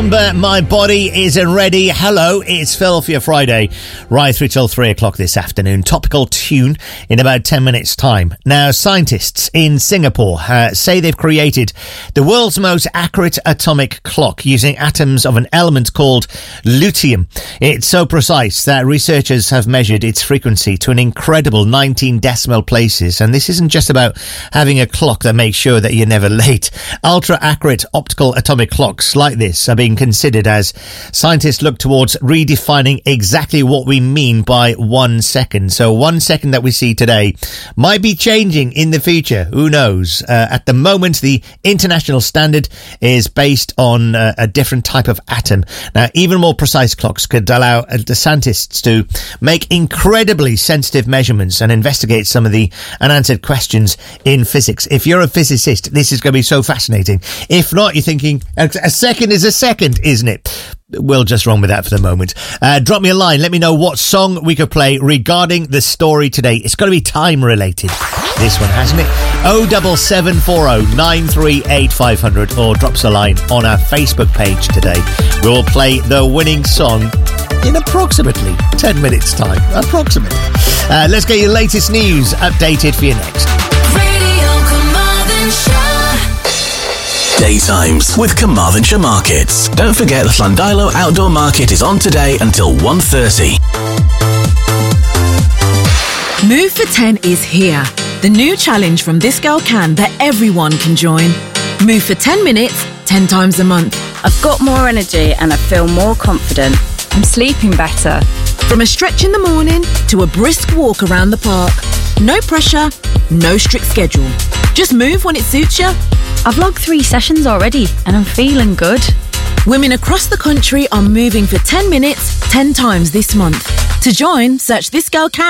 My body isn't ready. Hello, it's Phil for your Friday, right through till 3 o'clock this afternoon. Topical tune in about 10 minutes' time. Now, scientists in Singapore say they've created the world's most accurate atomic clock using atoms of an element called lutetium. It's so precise that researchers have measured its frequency to an incredible 19 decimal places. And this isn't just about having a clock that makes sure that you're never late. Ultra-accurate optical atomic clocks like this are being considered as scientists look towards redefining exactly what we mean by 1 second. So 1 second that we see today might be changing in the future. Who knows? At the moment, the international standard is based on a different type of atom. Now, even more precise clocks could allow the scientists to make incredibly sensitive measurements and investigate some of the unanswered questions in physics. If you're a physicist, this is going to be so fascinating. If not, you're thinking, a second is a second, isn't it? We'll just run with that for the moment. Drop me a line. Let me know what song we could play regarding the story today. It's got to be time related. This one, hasn't it? 07740 938 500 or drops a line on our Facebook page today. We'll play the winning song in approximately 10 minutes time. Approximately. Let's get your latest news updated for you next. Daytimes with Carmarthenshire Markets. Don't forget the Llandilo Outdoor Market is on today until 1:30. Move for 10 is here. The new challenge from This Girl Can that everyone can join. Move for 10 minutes, 10 times a month. I've got more energy and I feel more confident. I'm sleeping better. From a stretch in the morning to a brisk walk around the park. No pressure, no strict schedule. Just move when it suits you. I've logged 3 sessions already and I'm feeling good. Women across the country are moving for 10 minutes, 10 times this month. To join, search This Girl Can